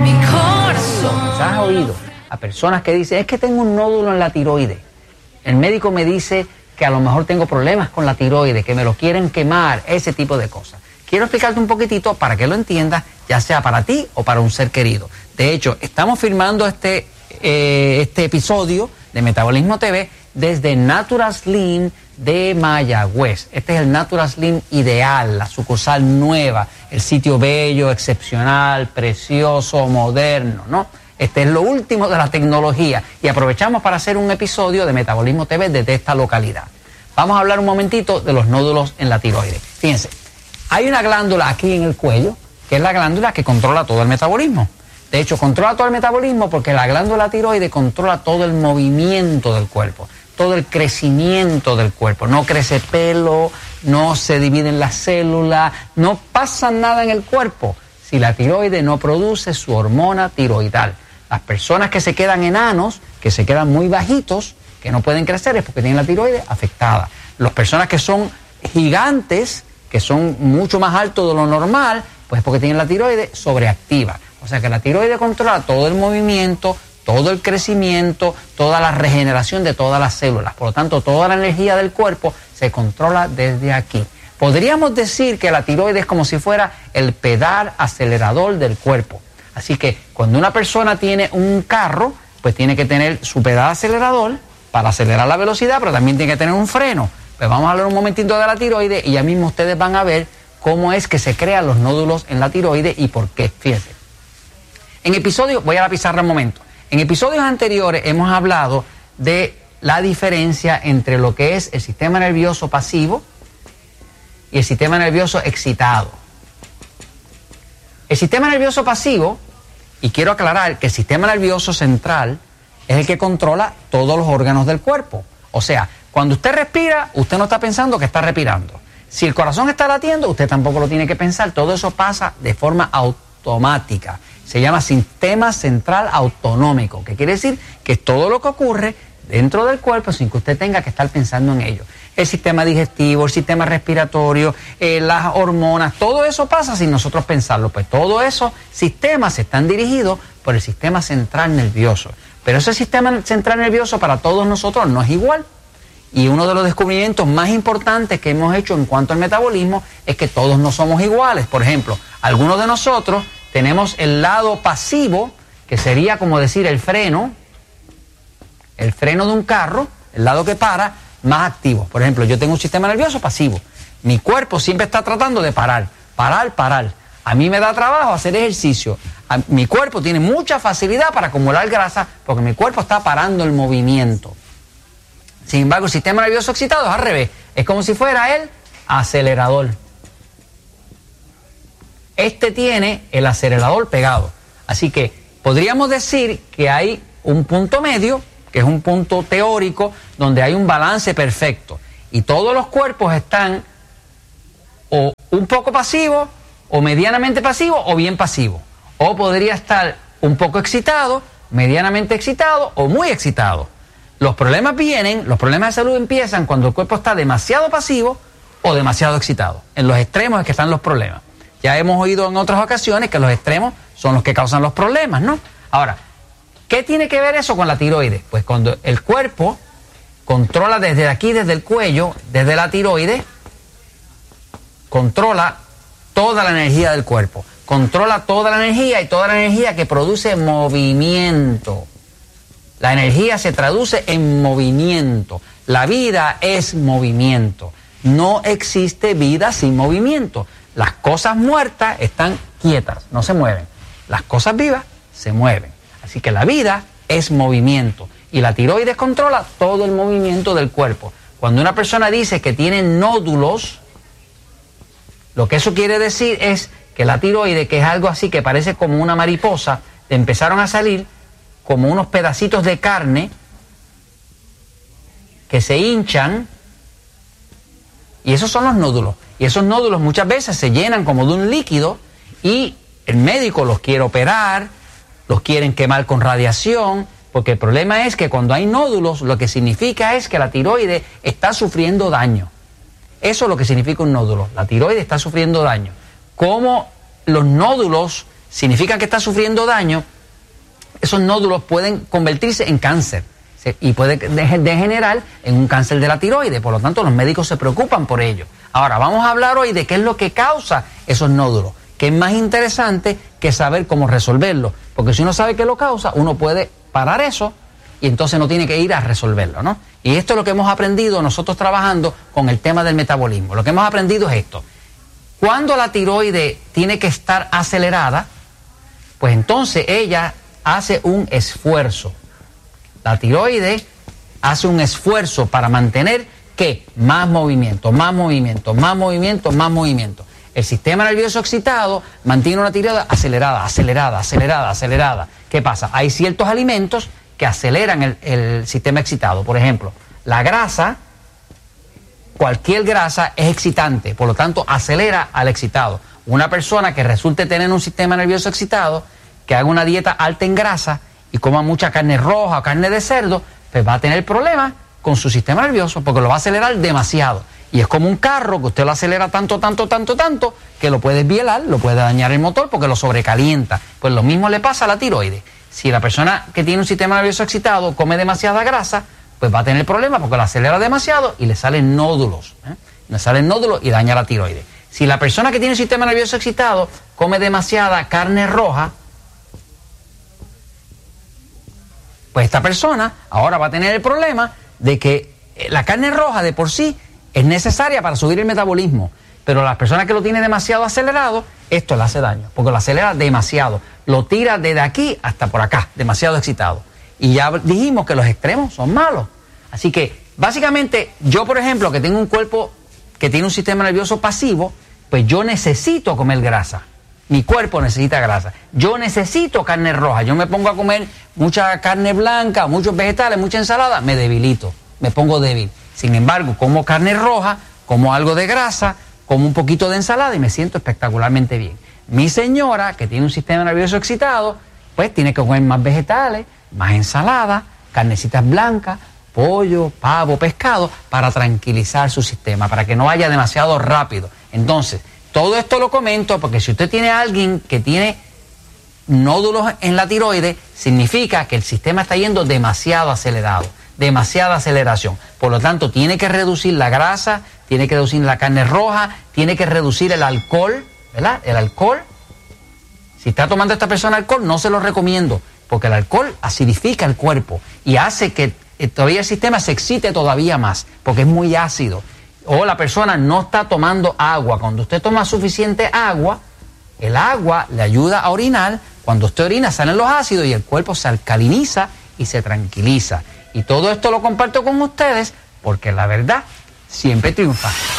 mi corazón. Quizás has oído a personas que dicen, es que tengo un nódulo en la tiroides. El médico me dice que a lo mejor tengo problemas con la tiroides, que me lo quieren quemar, ese tipo de cosas. Quiero explicarte un poquitito para que lo entiendas, ya sea para ti o para un ser querido. De hecho, estamos filmando este episodio de Metabolismo TV desde Natural Slim de Mayagüez. Este es el Natural Slim ideal, la sucursal nueva, el sitio bello, excepcional, precioso, moderno, ¿no? Este es lo último de la tecnología y aprovechamos para hacer un episodio de Metabolismo TV desde esta localidad. Vamos a hablar un momentito de los nódulos en la tiroides. Fíjense, hay una glándula aquí en el cuello, que es la glándula que controla todo el metabolismo. De hecho, controla todo el metabolismo porque la glándula tiroide controla todo el movimiento del cuerpo, todo el crecimiento del cuerpo. No crece pelo, no se dividen las células, no pasa nada en el cuerpo si la tiroide no produce su hormona tiroidal. Las personas que se quedan enanos, que se quedan muy bajitos, que no pueden crecer, es porque tienen la tiroide afectada. Las personas que son gigantes, que son mucho más altos de lo normal, pues es porque tienen la tiroide sobreactiva. O sea que la tiroide controla todo el movimiento, todo el crecimiento, toda la regeneración de todas las células. Por lo tanto, toda la energía del cuerpo se controla desde aquí. Podríamos decir que la tiroide es como si fuera el pedal acelerador del cuerpo. Así que cuando una persona tiene un carro, pues tiene que tener su pedal acelerador para acelerar la velocidad, pero también tiene que tener un freno. Pues vamos a hablar un momentito de la tiroide y ya mismo ustedes van a ver cómo es que se crean los nódulos en la tiroide y por qué. Fíjense. Voy a la pizarra un momento. En episodios anteriores hemos hablado de la diferencia entre lo que es el sistema nervioso pasivo y el sistema nervioso excitado. El sistema nervioso pasivo, y quiero aclarar que el sistema nervioso central es el que controla todos los órganos del cuerpo. O sea, cuando usted respira, usted no está pensando que está respirando. Si el corazón está latiendo, usted tampoco lo tiene que pensar. Todo eso pasa de forma automática. Se llama sistema central autonómico, que quiere decir que es todo lo que ocurre dentro del cuerpo sin que usted tenga que estar pensando en ello. El sistema digestivo, el sistema respiratorio, las hormonas, todo eso pasa sin nosotros pensarlo. Pues todos esos sistemas están dirigidos por el sistema central nervioso. Pero ese sistema central nervioso para todos nosotros no es igual. Y uno de los descubrimientos más importantes que hemos hecho en cuanto al metabolismo es que todos no somos iguales. Por ejemplo, algunos de nosotros tenemos el lado pasivo, que sería como decir el freno de un carro, el lado que para, más activo. Por ejemplo, yo tengo un sistema nervioso pasivo. Mi cuerpo siempre está tratando de parar. A mí me da trabajo hacer ejercicio. Mi cuerpo tiene mucha facilidad para acumular grasa porque mi cuerpo está parando el movimiento. Sin embargo, el sistema nervioso excitado es al revés. Es como si fuera el acelerador. Este tiene el acelerador pegado. Así que podríamos decir que hay un punto medio, que es un punto teórico, donde hay un balance perfecto. Y todos los cuerpos están o un poco pasivos, o medianamente pasivos, o bien pasivos. O podría estar un poco excitado, medianamente excitado, o muy excitado. Los problemas de salud empiezan cuando el cuerpo está demasiado pasivo o demasiado excitado. En los extremos es que están los problemas. Ya hemos oído en otras ocasiones que los extremos son los que causan los problemas, ¿no? Ahora, ¿qué tiene que ver eso con la tiroides? Pues cuando el cuerpo controla desde aquí, desde el cuello, desde la tiroides, controla toda la energía del cuerpo. Controla toda la energía y toda la energía que produce movimiento. La energía se traduce en movimiento. La vida es movimiento. No existe vida sin movimiento. Las cosas muertas están quietas, no se mueven. Las cosas vivas se mueven. Así que la vida es movimiento. Y la tiroides controla todo el movimiento del cuerpo. Cuando una persona dice que tiene nódulos, lo que eso quiere decir es que la tiroide, que es algo así que parece como una mariposa, le empezaron a salir como unos pedacitos de carne que se hinchan, y esos son los nódulos. Y esos nódulos muchas veces se llenan como de un líquido y el médico los quiere operar, los quieren quemar con radiación, porque el problema es que cuando hay nódulos lo que significa es que la tiroide está sufriendo daño. Eso es lo que significa un nódulo. La tiroide está sufriendo daño. ¿Cómo los nódulos significa que está sufriendo daño, esos nódulos pueden convertirse en cáncer y puede degenerar en un cáncer de la tiroides. Por lo tanto, los médicos se preocupan por ello. Ahora, vamos a hablar hoy de qué es lo que causa esos nódulos, que es más interesante que saber cómo resolverlo, porque si uno sabe qué lo causa, uno puede parar eso y entonces no tiene que ir a resolverlo, ¿no? Y esto es lo que hemos aprendido nosotros trabajando con el tema del metabolismo. Lo que hemos aprendido es esto: cuando la tiroides tiene que estar acelerada, pues entonces ella hace un esfuerzo. La tiroides hace un esfuerzo para mantener ¿qué? Más movimiento, más movimiento, más movimiento, más movimiento. El sistema nervioso excitado mantiene una tiroides acelerada, acelerada, acelerada, acelerada. ¿Qué pasa? Hay ciertos alimentos que aceleran el sistema excitado. Por ejemplo, la grasa, cualquier grasa es excitante, por lo tanto acelera al excitado. Una persona que resulte tener un sistema nervioso excitado, que haga una dieta alta en grasa y coma mucha carne roja o carne de cerdo, pues va a tener problemas con su sistema nervioso porque lo va a acelerar demasiado. Y es como un carro que usted lo acelera tanto, tanto, tanto, tanto, que lo puede desvielar, lo puede dañar el motor porque lo sobrecalienta. Pues lo mismo le pasa a la tiroides. Si la persona que tiene un sistema nervioso excitado come demasiada grasa, pues va a tener problemas porque lo acelera demasiado y le salen nódulos. Le salen nódulos y daña la tiroides. Si la persona que tiene un sistema nervioso excitado come demasiada carne roja, pues esta persona ahora va a tener el problema de que la carne roja de por sí es necesaria para subir el metabolismo, pero las personas que lo tienen demasiado acelerado, esto le hace daño, porque lo acelera demasiado, lo tira desde aquí hasta por acá, demasiado excitado. Y ya dijimos que los extremos son malos. Así que, básicamente, yo, por ejemplo, que tengo un cuerpo que tiene un sistema nervioso pasivo, pues yo necesito comer grasa. Mi cuerpo necesita grasa. Yo necesito carne roja. Yo me pongo a comer mucha carne blanca, muchos vegetales, mucha ensalada, me debilito, me pongo débil. Sin embargo, como carne roja, como algo de grasa, como un poquito de ensalada y me siento espectacularmente bien. Mi señora, que tiene un sistema nervioso excitado, pues tiene que comer más vegetales, más ensalada, carnecitas blancas, pollo, pavo, pescado, para tranquilizar su sistema, para que no vaya demasiado rápido. Entonces, todo esto lo comento porque si usted tiene a alguien que tiene nódulos en la tiroides, significa que el sistema está yendo demasiado acelerado, demasiada aceleración. Por lo tanto, tiene que reducir la grasa, tiene que reducir la carne roja, tiene que reducir el alcohol, ¿verdad? El alcohol. Si está tomando esta persona alcohol, no se lo recomiendo, porque el alcohol acidifica el cuerpo y hace que todavía el sistema se excite todavía más, porque es muy ácido. O la persona no está tomando agua. Cuando usted toma suficiente agua, el agua le ayuda a orinar. Cuando usted orina salen los ácidos y el cuerpo se alcaliniza y se tranquiliza. Y todo esto lo comparto con ustedes porque la verdad siempre triunfa.